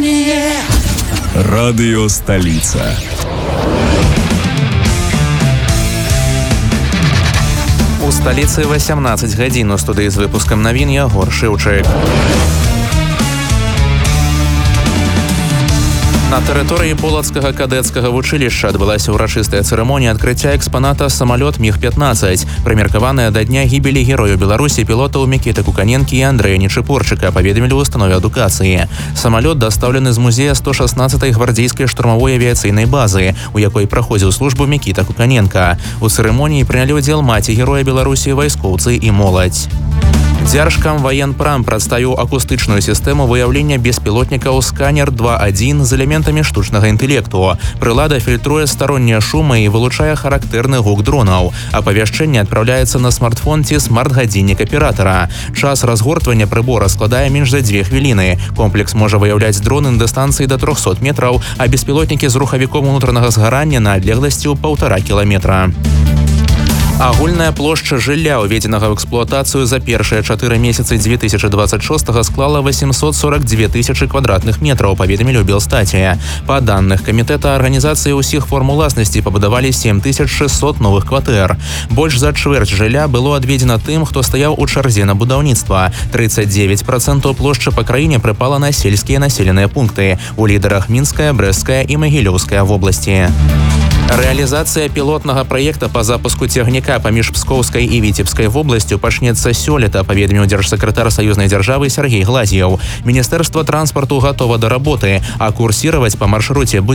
внимание. Радио «Столица». У сталіцы 18 гадзін. У студыі з выпускам навін Ягор Шыўчык. На тэрыторыі полацкага кадэцкага вучылішча адбылася ўрачыстая цырымонія адкрыцця экспаната самалёт МіГ-15, прымеркаваная да дня гібелі герояў Беларусі пілотаў Мікіты Куканенкі і Андрэя Нечыпорчыка, паведамілі ў установе адукацыі. Самалёт дастаўлены з музея 116-й гвардзейскай штурмавой авіяцыйнай базы, у якой праходзіў службу Мікіта Куканенка. У цырымоніі прынялі ўдзел маці героя Беларусі, вайскоўцы і моладзь. Дзяржкамваенпрам прадставіў акустычную сістэму выяўлення беспілотнікаў «Сканер 2.1» з элементамі штучнага інтэлекту. Прылада фільтруе староннія шумы і вылучае характэрны гук дронаў. Апавяшчэнне адпраўляецца на смартфон ці смарт-гадзіннік аператара. Час разгортвання прыбора складае менш за 2 хвіліны. Комплекс можа выяўляць дроны на дыстанцыі да 300 метраў, а беспілотнікі з рухавіком унутранага згарання на адлегласці ў 1,5 кіламетра. Агульная плошча жылля, уведзенага ў эксплуатацыю за першыя 4 месяцы 2026 склала 842 тысячы квадратных метраў, паведамілі ў Белстаце. Па даных камітэта, арганізацыі ўсіх форм уласнасці пабудавалі 7600 новых кватэр. Больш за чвэрць жылля было адведзена тым, хто стаяў у чарзе на будаўніцтва. 39% плошчы па краіне прыпала на сельскія населеныя пункты. У лідарах Мінская, Брэсцкая і Магілёўская вобласці. Рэалізацыя пілотнага праекта па запуску цягніка паміж Пскоўскай і Віцебскай вобласцю пачнецца сёлета, паведаміў дзяржсакратар саюзнай дзяржавы Сергей Глазьеў. Міністэрства транспарту гатова да работы, а курсіраваць па маршруце будзе